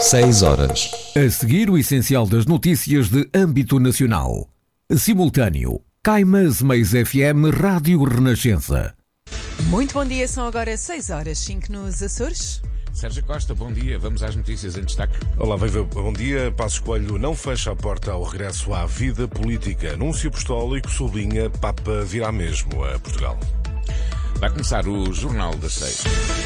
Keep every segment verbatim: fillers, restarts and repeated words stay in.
Seis horas. A seguir, o essencial das notícias de âmbito nacional. Simultâneo. Caimas Meis F M Rádio Renascença. Muito bom dia, são agora seis horas, cinco nos Açores. Sérgio Costa, bom dia. Vamos às notícias em destaque. Olá, Viva, bom dia. Passos Coelho não fecha a porta ao regresso à vida política. Anúncio apostólico sublinha Papa virá mesmo a Portugal. Vai começar o Jornal das Seis.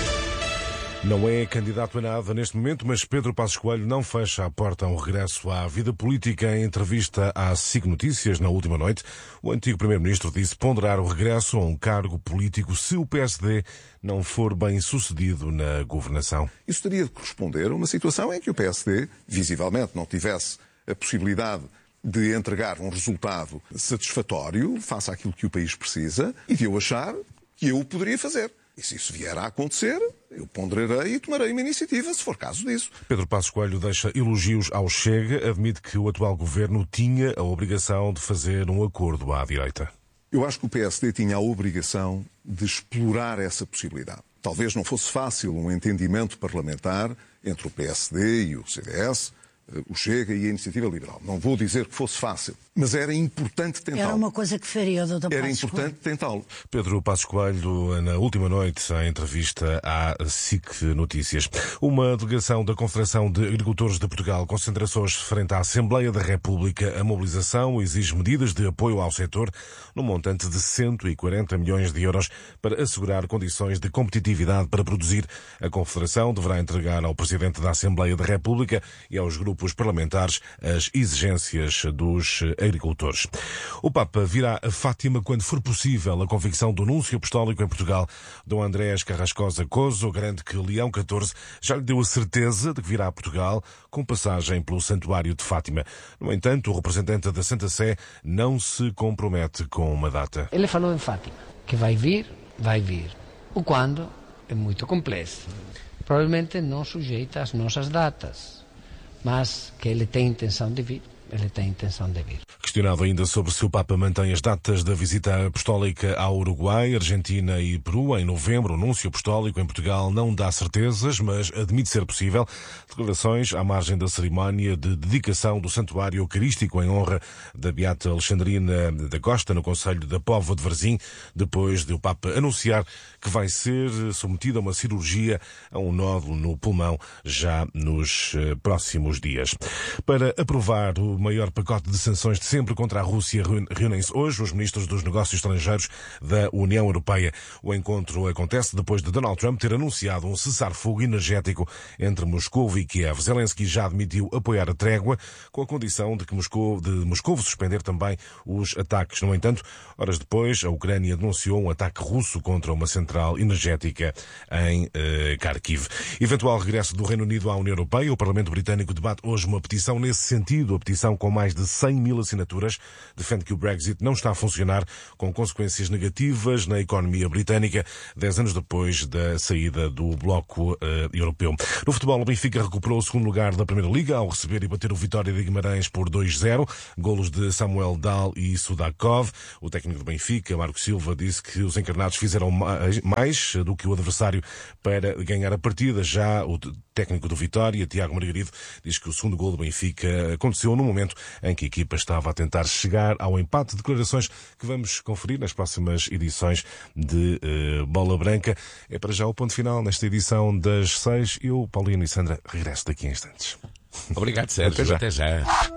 Não é candidato a nada neste momento, mas Pedro Passos Coelho não fecha a porta a um regresso à vida política. Em entrevista à S I C Notícias na última noite, o antigo Primeiro-Ministro disse ponderar o regresso a um cargo político se o P S D não for bem sucedido na governação. Isso teria de corresponder a uma situação em que o P S D, visivelmente, não tivesse a possibilidade de entregar um resultado satisfatório face àquilo que o país precisa e de eu achar que eu o poderia fazer. E se isso vier a acontecer, eu ponderarei e tomarei uma iniciativa, se for caso disso. Pedro Passos Coelho deixa elogios ao Chega, admite que o atual governo tinha a obrigação de fazer um acordo à direita. Eu acho que o P S D tinha a obrigação de explorar essa possibilidade. Talvez não fosse fácil um entendimento parlamentar entre o P S D e o C D S, o Chega e a Iniciativa Liberal. Não vou dizer que fosse fácil, mas era importante tentá-lo. Era uma coisa que faria, doutor Era Passos importante Coelho. tentá-lo. Pedro Passos Coelho, na última noite, em entrevista à S I C Notícias. Uma delegação da Confederação de Agricultores de Portugal concentra-se hoje frente à Assembleia da República. A mobilização exige medidas de apoio ao setor num montante de cento e quarenta milhões de euros para assegurar condições de competitividade para produzir. A Confederação deverá entregar ao Presidente da Assembleia da República e aos grupos parlamentares as exigências dos agricultores. O Papa virá a Fátima quando for possível. A convicção do Núncio Apostólico em Portugal, Dom Andrés Carrascosa Coso, garante que Leão catorze já lhe deu a certeza de que virá a Portugal com passagem pelo Santuário de Fátima. No entanto, o representante da Santa Sé não se compromete com uma data. Ele falou em Fátima que vai vir, vai vir. O quando é muito complexo. Provavelmente não sujeita às nossas datas, mas que ele tem intenção de vir, ele tem intenção de vir. Questionado ainda sobre se o Papa mantém as datas da visita apostólica ao Uruguai, Argentina e Peru em novembro, o Núncio Apostólico em Portugal não dá certezas, mas admite ser possível. Declarações à margem da cerimónia de dedicação do Santuário Eucarístico em honra da Beata Alexandrina da Costa, no concelho da Póvoa de Varzim, depois de o Papa anunciar que vai ser submetido a uma cirurgia a um nódulo no pulmão já nos próximos dias. Para aprovar o maior pacote de sanções de sempre contra a Rússia, reúnem-se hoje os ministros dos negócios estrangeiros da União Europeia. O encontro acontece depois de Donald Trump ter anunciado um cessar-fogo energético entre Moscou e Kiev. Zelensky já admitiu apoiar a trégua, com a condição de que Moscou, de Moscou suspender também os ataques. No entanto, horas depois, a Ucrânia denunciou um ataque russo contra uma central energética em eh, Kharkiv. Eventual regresso do Reino Unido à União Europeia. O Parlamento Britânico debate hoje uma petição nesse sentido. A petição, com mais de cem mil assinaturas, defende que o Brexit não está a funcionar, com consequências negativas na economia britânica, dez anos depois da saída do bloco uh, europeu. No futebol, o Benfica recuperou o segundo lugar da Primeira Liga ao receber e bater o Vitória de Guimarães por dois zero, golos de Samuel Dal e Sudakov. O técnico do Benfica, Marco Silva, disse que os encarnados fizeram mais, mais do que o adversário para ganhar a partida. Já o técnico do Vitória, Tiago Margarido, diz que o segundo gol do Benfica aconteceu no momento em que a equipa estava a tentar chegar ao empate. Declarações que vamos conferir nas próximas edições de uh, Bola Branca. É para já o ponto final nesta edição das seis. Eu, Paulino e Sandra, regresso daqui a instantes. Obrigado, Sérgio. Até já. Até já.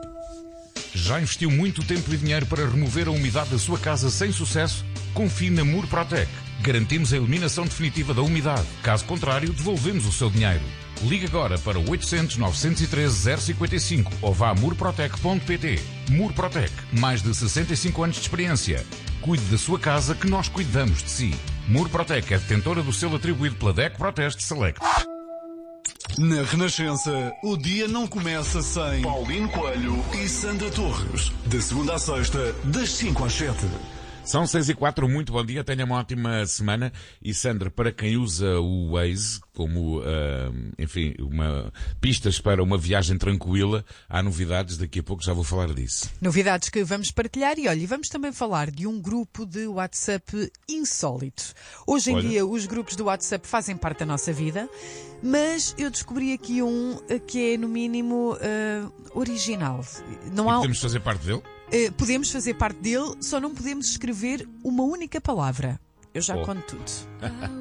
Já investiu muito tempo e dinheiro para remover a umidade da sua casa sem sucesso? Confie na Murprotec. Garantimos a eliminação definitiva da umidade. Caso contrário, devolvemos o seu dinheiro. Ligue agora para oitocentos, novecentos e treze, zero cinquenta e cinco ou vá a murprotec ponto pt. Murprotec, mais de sessenta e cinco anos de experiência. Cuide da sua casa que nós cuidamos de si. Murprotec é detentora do selo atribuído pela D E C Proteste Select. Na Renascença, o dia não começa sem Paulino Coelho e Sandra Torres. Da segunda à sexta, das cinco às sete. São seis e quatro, muito bom dia, tenha uma ótima semana. E Sandra, para quem usa o Waze como, uh, enfim, uma, pistas para uma viagem tranquila, há novidades, daqui a pouco já vou falar disso. Novidades que vamos partilhar e olha, vamos também falar de um grupo de WhatsApp insólito. Hoje em Olha. dia os grupos do WhatsApp fazem parte da nossa vida, mas eu descobri aqui um que é no mínimo uh, original. Não E há... podemos fazer parte dele? Uh, podemos fazer parte dele, só não podemos escrever uma única palavra. Eu já Oh. conto tudo.